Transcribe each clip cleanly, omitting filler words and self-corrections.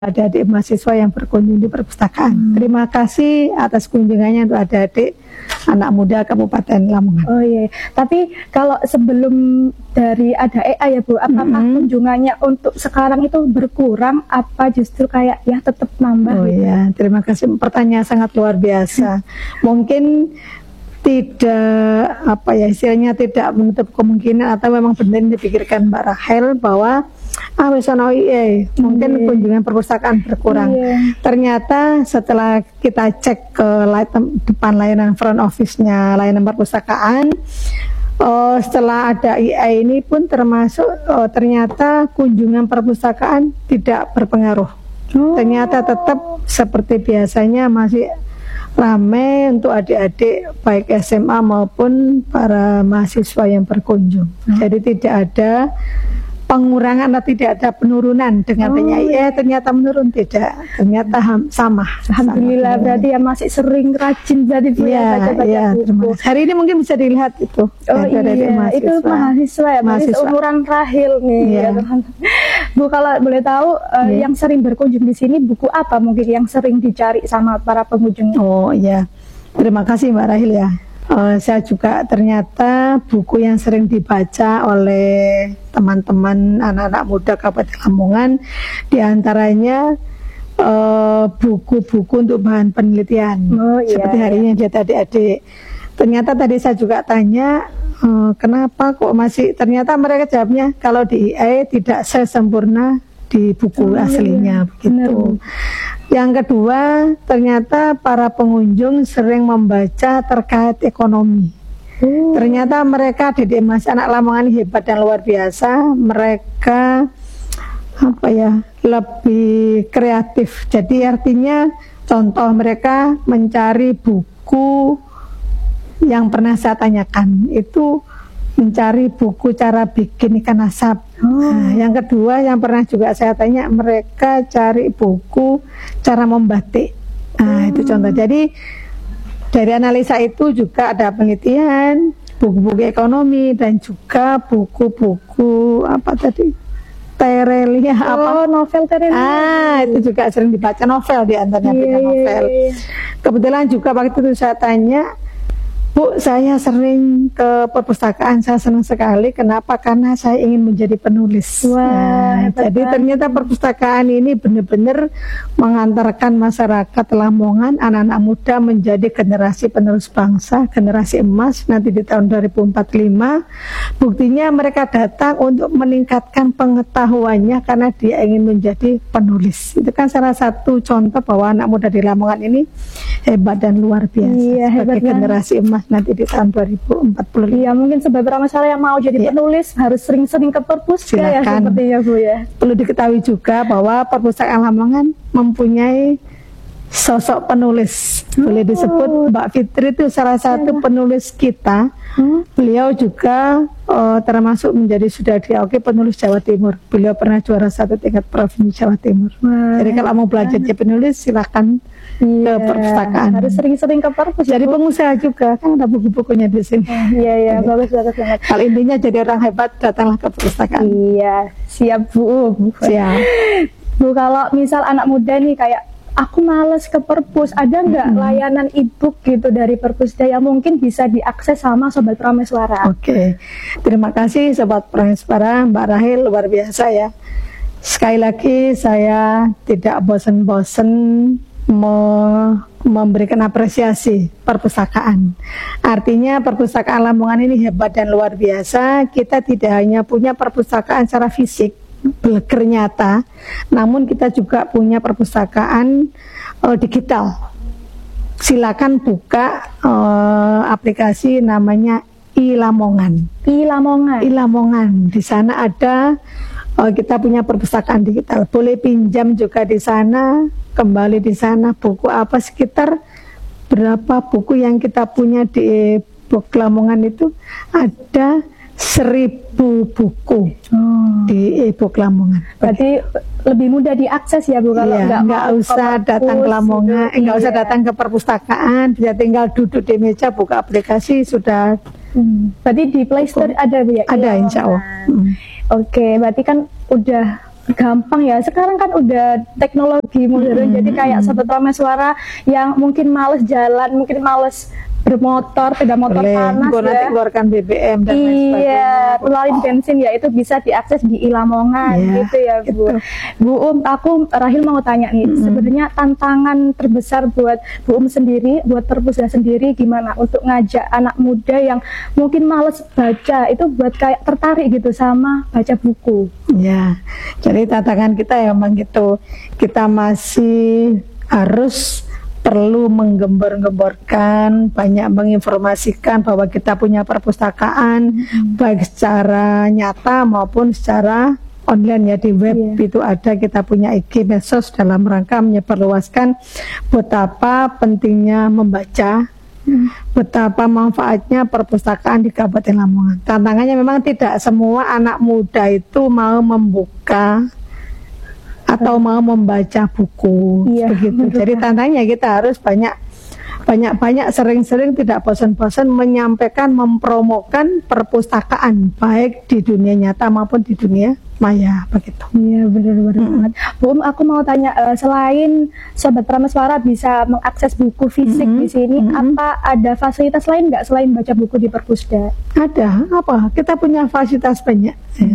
adik-adik mahasiswa yang berkunjung di perpustakaan. Terima kasih atas kunjungannya untuk adik-adik anak muda Kabupaten Lamongan. Oh iya, tapi kalau sebelum dari ada EA ya Bu, apakah kunjungannya untuk sekarang itu berkurang apa justru kayak ya tetap nambah? Oh gitu? iya, terima kasih, pertanyaan sangat luar biasa. Mungkin tidak istilahnya tidak menutup kemungkinan atau memang benar dipikirkan Mbak Rahel bahwa mungkin kunjungan perpustakaan berkurang. Ternyata setelah kita cek ke depan layanan front office-nya layanan perpustakaan, setelah ada IA ini pun termasuk ternyata kunjungan perpustakaan tidak berpengaruh. Ternyata tetap seperti biasanya masih ramai untuk adik-adik baik SMA maupun para mahasiswa yang berkunjung. Jadi tidak ada pengurangan atau tidak ada penurunan dengan ternyata menurun, tidak, ternyata sama. Alhamdulillah, berarti ya masih sering rajin berarti Bu ya baca-baca buku. Hari ini mungkin bisa dilihat itu. Itu mahasiswa ya, masih umuran Rahel nih. Ya, Bu, kalau boleh tahu yang sering berkunjung di sini buku apa mungkin yang sering dicari sama para pengunjung? Oh iya, terima kasih Mbak Rahel ya. Saya juga ternyata buku yang sering dibaca oleh teman-teman anak-anak muda Kabupaten Lamongan diantaranya buku-buku untuk bahan penelitian. Seperti hari ini dia adik-adik. Ternyata tadi saya juga tanya kenapa kok masih, ternyata mereka jawabnya kalau di IA tidak sesempurna di buku aslinya begitu. Yang kedua, ternyata para pengunjung sering membaca terkait ekonomi. Ternyata mereka didik masih anak Lamongan hebat dan luar biasa. Mereka lebih kreatif. Jadi artinya contoh mereka mencari buku yang pernah saya tanyakan itu mencari buku cara bikin ikan asap. Yang kedua yang pernah juga saya tanya, mereka cari buku cara membatik. Itu contoh. Jadi dari analisa itu juga ada penelitian, buku-buku ekonomi dan juga buku-buku Terelia novel Terelia. Itu juga sering dibaca, novel di antaranya novel. Kebetulan juga waktu itu saya tanya, Bu, saya sering ke perpustakaan, saya senang sekali. Kenapa? Karena saya ingin menjadi penulis. Jadi ternyata perpustakaan ini benar-benar mengantarkan masyarakat Lamongan, anak-anak muda menjadi generasi penerus bangsa, generasi emas nanti di tahun 2045. Buktinya mereka datang untuk meningkatkan pengetahuannya karena dia ingin menjadi penulis. Itu kan salah satu contoh bahwa anak muda di Lamongan ini hebat dan luar biasa. Sebagai generasi emas nanti di tahun 2045. Iya, mungkin beberapa masalah yang mau jadi penulis harus sering-sering ke perpustakaan ya, sepertinya Bu ya. Perlu diketahui juga bahwa perpustakaan Lamongan mempunyai sosok penulis. Boleh disebut Mbak Fitri itu salah satu penulis kita. Beliau juga termasuk menjadi sudah diakui penulis Jawa Timur. Beliau pernah juara 1 tingkat provinsi Jawa Timur. Jadi kalau mau belajar jadi penulis silakan ke perpustakaan. Harus sering-sering ke perpustakaan. Jadi pengusaha juga kan ada buku-bukunya di sini. Iya, bagus banget. Kalau intinya jadi orang hebat datanglah ke perpustakaan. Iya, siap Bu. Siap. Bu, kalau misal anak muda nih kayak aku males ke perpus, ada nggak layanan e-book gitu dari perpusda yang mungkin bisa diakses sama Sobat Prameswara? Oke, terima kasih Sobat Prameswara, Mbak Rahel luar biasa ya. Sekali lagi saya tidak bosan-bosan memberikan apresiasi perpustakaan. Artinya perpustakaan Lamongan ini hebat dan luar biasa. Kita tidak hanya punya perpustakaan secara fisik, bleger nyata, namun kita juga punya perpustakaan digital. Silakan buka aplikasi namanya iLamongan. iLamongan. Di sana ada kita punya perpustakaan digital. Boleh pinjam juga di sana, kembali di sana buku apa sekitar berapa buku yang kita punya di e-book Lamongan itu ada 1000 buku di e-book Lamongan. Berarti lebih mudah diakses ya Bu kalau nggak usah datang ke Lamongan, nggak usah datang ke perpustakaan, bisa tinggal duduk di meja buka aplikasi sudah. Berarti di Play Store ada Bu ya? Ada, insya Allah. Oke, berarti kan udah gampang ya. Sekarang kan udah teknologi modern, jadi kayak Sobat Prameswara yang mungkin males jalan, mungkin males bermotor, sepeda motor panas nanti ya. keluarkan BBM dan lain Iya, sebagainya. keluarin bensin ya, itu bisa diakses di Lamongan gitu ya Bu. Bu aku Rahil mau tanya nih, sebenarnya tantangan terbesar buat Bu sendiri, buat Perpusda sendiri gimana untuk ngajak anak muda yang mungkin males baca itu buat kayak tertarik gitu sama baca buku? Ya, jadi tantangan kita ya memang gitu. Kita masih harus perlu menggembar-gemborkan, banyak menginformasikan bahwa kita punya perpustakaan, baik secara nyata maupun secara online ya, di web itu ada, kita punya IG medsos dalam rangka menyebarluaskan betapa pentingnya membaca, betapa manfaatnya perpustakaan di Kabupaten Lamongan. Tantangannya memang tidak semua anak muda itu mau membuka atau mau membaca buku, begitu. Jadi tantangannya kita harus banyak sering-sering tidak bosan-bosan menyampaikan, mempromokan perpustakaan baik di dunia nyata maupun di dunia maya, begitu. Iya, benar-benar banget. Bu, aku mau tanya, selain Sobat Prameswara bisa mengakses buku fisik di sini, apa ada fasilitas lain nggak selain baca buku di Perpusda? Ada, apa? Kita punya fasilitas banyak.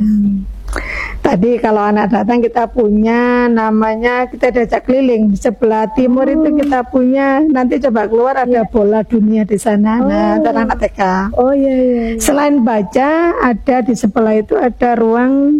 Tadi kalau anak datang kita punya namanya, kita diajak keliling di sebelah timur itu kita punya, nanti coba keluar ada bola dunia di sana. Nah, untuk anak TK. Oh iya. Selain baca, ada di sebelah itu ada ruang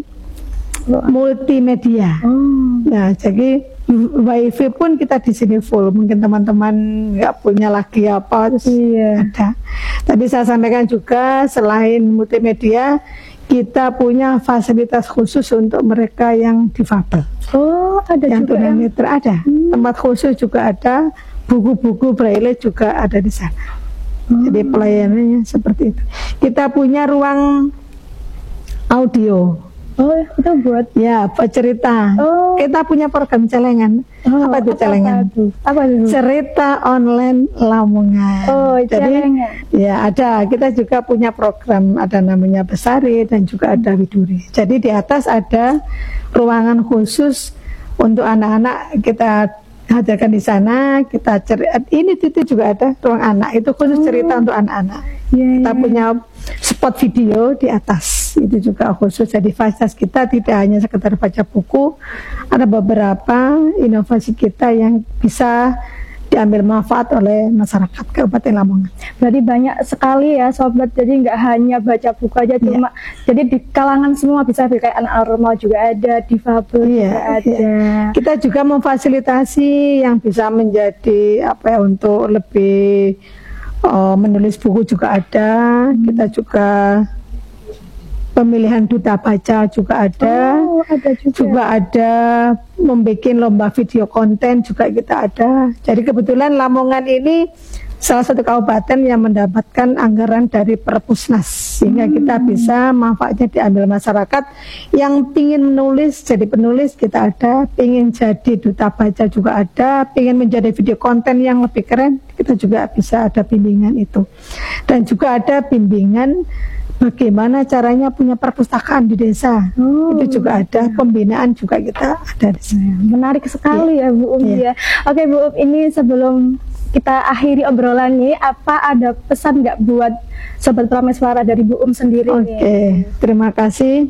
multimedia. Nah, jadi wifi pun kita di sini full. Mungkin teman-teman nggak punya lagi apa, terus ada. Tadi saya sampaikan juga selain multimedia, kita punya fasilitas khusus untuk mereka yang difabel. Oh, ada yang juga tunanetra ada. Tempat khusus juga ada, buku-buku braille juga ada di sana. Jadi pelayanannya seperti itu. Kita punya ruang audio. Oh, itu buat cerita. Kita punya program celengan. Apa itu celengan? Apa itu? Cerita online Lamongan. Jadi celengan. Ya ada. Kita juga punya program, ada namanya Besari dan juga ada Widuri. Jadi di atas ada ruangan khusus untuk anak-anak, kita hadirkan di sana. Kita ini itu juga ada ruang anak, itu khusus cerita untuk anak-anak. Kita punya spot video di atas, itu juga khusus. Jadi fasilitas kita tidak hanya sekedar baca buku, ada beberapa inovasi kita yang bisa diambil manfaat oleh masyarakat Kabupaten Lamongan. Berarti banyak sekali ya sobat, jadi nggak hanya baca buku aja, cuma jadi di kalangan semua bisa, kayak anak normal juga ada, difabel juga ada. Kita juga memfasilitasi yang bisa menjadi untuk lebih menulis buku juga ada. Kita juga pemilihan duta baca juga ada. Ada juga ada membuat lomba video konten juga kita ada. Jadi kebetulan Lamongan ini salah satu kabupaten yang mendapatkan anggaran dari Perpusnas, sehingga kita bisa manfaatnya diambil masyarakat yang pingin menulis jadi penulis, kita ada, pingin jadi duta baca juga ada, pingin menjadi video konten yang lebih keren, kita juga bisa ada bimbingan itu. Dan juga ada bimbingan bagaimana caranya punya perpustakaan di desa. Itu juga ada, pembinaan juga kita ada di sana. Menarik sekali ya Bu ya. Oke Bu, ini sebelum kita akhiri obrolan ini, apa ada pesan nggak buat Sobat Prameswara dari Bu sendiri? Terima kasih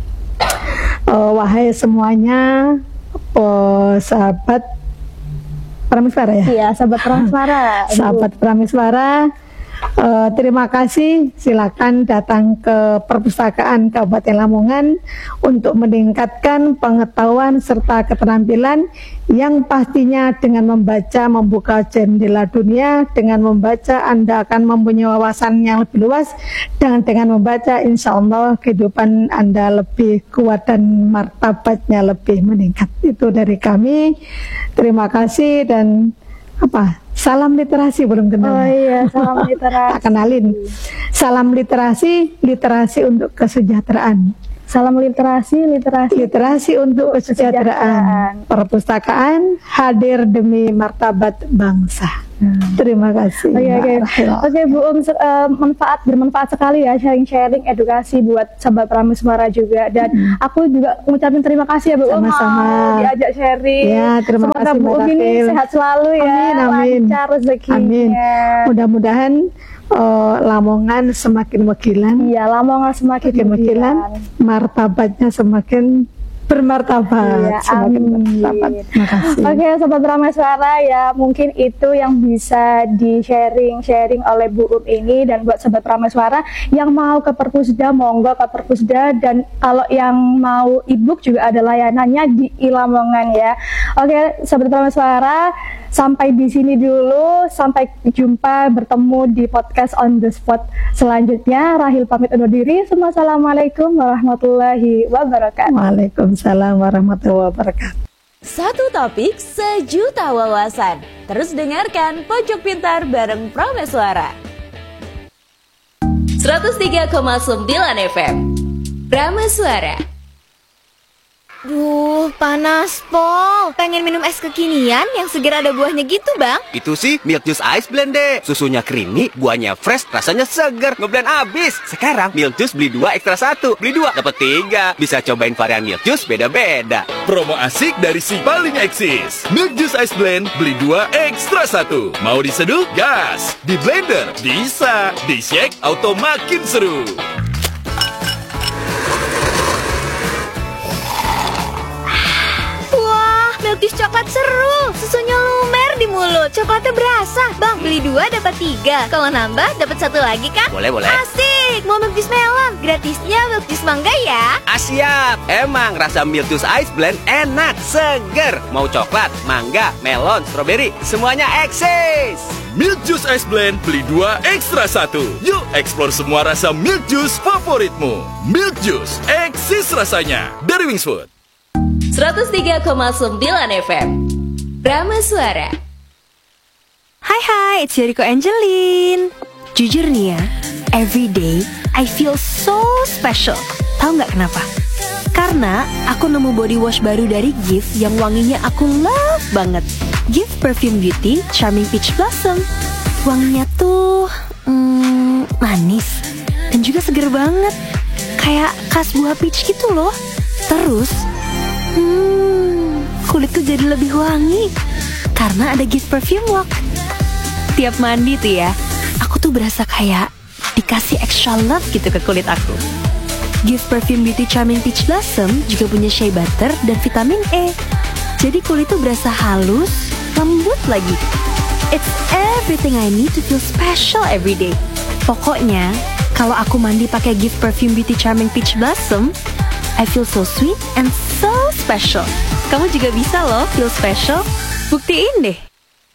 wahai semuanya, sahabat Prameswara ya. Iya, sahabat Prameswara. Sahabat Prameswara, terima kasih. Silakan datang ke Perpustakaan Kabupaten Lamongan untuk meningkatkan pengetahuan serta keterampilan yang pastinya dengan membaca membuka jendela dunia. Dengan membaca Anda akan mempunyai wawasan yang lebih luas, dan dengan membaca insya Allah kehidupan Anda lebih kuat dan martabatnya lebih meningkat. Itu dari kami. Terima kasih dan salam literasi belum kenal. Salam literasi. Tak kenalin. Salam literasi, literasi untuk kesejahteraan. Salam literasi untuk kesejahteraan. Perpustakaan hadir demi martabat bangsa. Terima kasih. Oke, Bu bermanfaat sekali ya sharing edukasi buat sahabat Prameswara juga, dan aku juga ngucapin terima kasih ya Bu Sama-sama diajak sharing. Ya, terima Semoga kasih Bu ini sehat selalu ya, lancar rezekinya. Amin. Mudah-mudahan Lamongan semakin megilan. Iya, Lamongan semakin megilan. Martabatnya semakin bermartabat. Iya, amin. Terima kasih. Oke, Sobat Prameswara, ya mungkin itu yang bisa di-sharing oleh Bu ini. Dan buat Sobat Prameswara yang mau ke Perpusda, monggo ke Perpusda. Dan kalau yang mau e-book juga ada layanannya di Lamongan ya. Oke, Sobat Prameswara, sampai di sini dulu. Sampai jumpa, bertemu di podcast On The Spot selanjutnya. Rahil pamit undur diri. Assalamualaikum warahmatullahi wabarakatuh. Waalaikumsalam warahmatullahi wabarakatuh. Satu topik, sejuta wawasan. Terus dengarkan Pojok Pintar bareng Prameswara. 103,9 FM Prameswara. Duh, panas, Pol. Pengen minum es kekinian yang segar ada buahnya gitu, Bang. Itu sih Milk Juice Ice Blend deh. Susunya creamy, buahnya fresh, rasanya segar. Ngeblend abis. Sekarang Milk Juice beli 2 ekstra 1. Beli 2 dapat 3. Bisa cobain varian Milk Juice beda-beda. Promo asik dari si paling eksis. Milk Juice Ice Blend beli 2 ekstra 1. Mau diseduh? Gas. Di blender? Bisa. Di shake? Auto makin seru. Milk Juice coklat seru. Susunya lumer di mulut. Coklatnya berasa. Bang, beli 2 dapat 3. Kalau nambah dapat 1 lagi kan? Boleh. Asik. Mau Milk Juice melon, gratisnya Milk Juice mangga ya. Siap. Emang rasa Milk Juice Ice Blend enak, seger. Mau coklat, mangga, melon, stroberi, semuanya eksis. Milk Juice Ice Blend beli 2 ekstra 1. Yuk explore semua rasa Milk Juice favoritmu. Milk Juice, eksis rasanya. Dari Wings Food. 103,9 FM Prameswara. Hai, it's Yoriko Angelin. Jujur nih ya, every day I feel so special. Tahu nggak kenapa? Karena aku nemu body wash baru dari Gift yang wanginya aku love banget. Gift Perfume Beauty Charming Peach Blossom. Wanginya tuh manis dan juga seger banget, kayak khas buah peach gitu loh. Terus kulitku jadi lebih wangi karena ada Gift Perfume Walk. Tiap mandi tuh ya, aku tuh berasa kayak dikasih extra love gitu ke kulit aku. Gift Perfume Beauty Charming Peach Blossom juga punya shea butter dan vitamin E. Jadi kulit tuh berasa halus, lembut lagi. It's everything I need to feel special every day. Pokoknya, kalau aku mandi pakai Gift Perfume Beauty Charming Peach Blossom, I feel so sweet and so special. Kamu juga bisa loh feel special. Buktiin deh.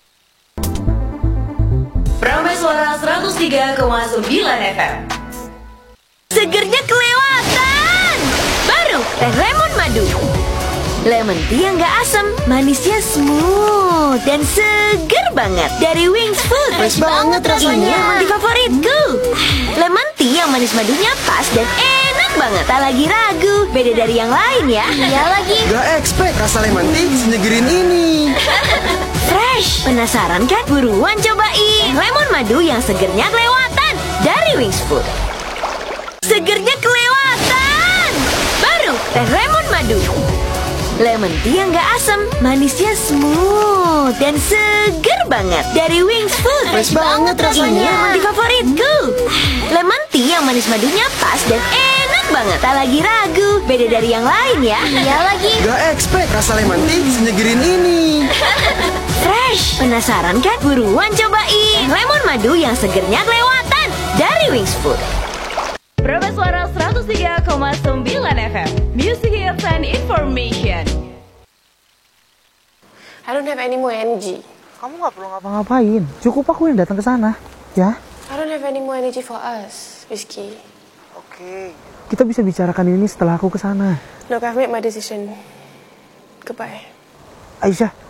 Prameswara 103,9 FM. Segernya kelewatan. Baru teh lemon madu. Lemon tea yang gak asam, manisnya smooth dan seger banget. Dari Wings Food. Fresh banget rasanya. Di favoritku. Lemon tea yang manis madunya pas dan enak banget. Tak lagi ragu, beda dari yang lain ya. Iya lagi. Gak expect rasa lemon tea senegerin ini. Fresh. Penasaran kan? Buruan cobain lemon madu yang segernya kelewatan dari Wings Food. Segernya kelewatan. Baru teh lemon madu. Lemon tea yang gak asam, manisnya smooth dan seger banget. Dari Wings Food. Fresh banget rasanya. Di favoritku. Lemon tea yang manis madunya pas dan enak banget. Tak lagi ragu, beda dari yang lain ya. Iya lagi. Gak expect rasa lemon tea senegerin ini. Fresh. Penasaran kan? Buruan cobain lemon madu yang segernya kelewatan dari Wings Food. Prameswara 103,9 FM Music Hits and Information. I don't have any more energy. Kamu nggak perlu ngapa-ngapain. Cukup aku yang datang ke sana, ya. I don't have any more energy for us, Rizky. Oke. Kita bisa bicarakan ini setelah aku ke sana. Look, I've made my decision. Goodbye. Aisyah,